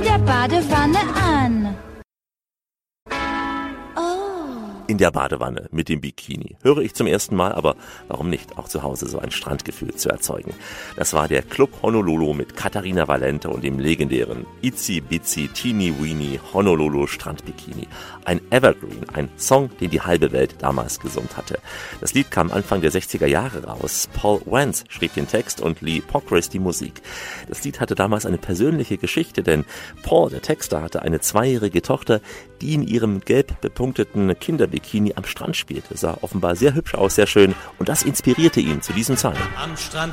der Badewanne an. In der Badewanne mit dem Bikini. Höre ich zum ersten Mal, aber warum nicht auch zu Hause so ein Strandgefühl zu erzeugen? Das war der Club Honolulu mit Katharina Valente und dem legendären Itsy Bitsy Teeny Weeny Honolulu Strandbikini. Ein Evergreen, ein Song, den die halbe Welt damals gesummt hatte. Das Lied kam Anfang der 60er Jahre raus. Paul Wentz schrieb den Text und Lee Pockris die Musik. Das Lied hatte damals eine persönliche Geschichte, denn Paul, der Texter, hatte eine 2-jährige Tochter, die in ihrem gelb bepunkteten Kinderbikini am Strand spielte. Sah offenbar sehr hübsch aus, sehr schön, und das inspirierte ihn zu diesem Song. Am Strand